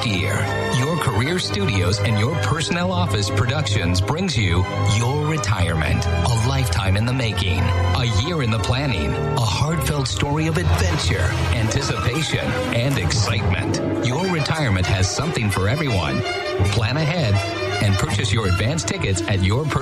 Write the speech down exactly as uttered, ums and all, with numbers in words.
next year. Your Career Studios and Your Personnel Office Productions brings you Your Retirement, a lifetime in the making, a year in the planning, a heartfelt story of adventure, anticipation, and excitement. Your Retirement has something for everyone. Plan ahead and purchase your advance tickets at your